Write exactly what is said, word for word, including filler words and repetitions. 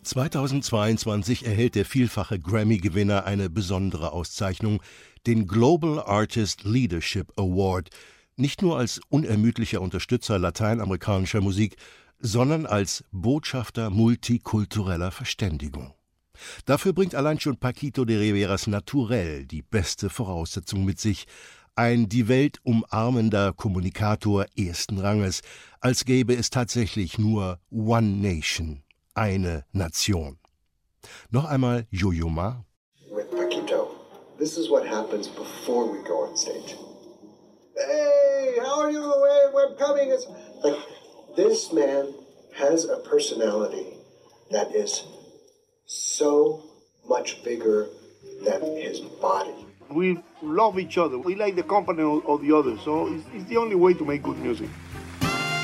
zweitausendzweiundzwanzig erhält der vielfache Grammy-Gewinner eine besondere Auszeichnung, den Global Artist Leadership Award, nicht nur als unermüdlicher Unterstützer lateinamerikanischer Musik, sondern als Botschafter multikultureller Verständigung. Dafür bringt allein schon Paquito de Riveras Naturell die beste Voraussetzung mit sich, ein die Welt umarmender Kommunikator ersten Ranges, als gäbe es tatsächlich nur One Nation, eine Nation. Noch einmal Yo-Yo Ma. With Paquito, this is what happens before we go on stage. Hey, how are you? Hey, we're coming. It's like this man has a personality that is so much bigger than his body. We love each other. We like the company of, of the others, so it's, it's the only way to make good music.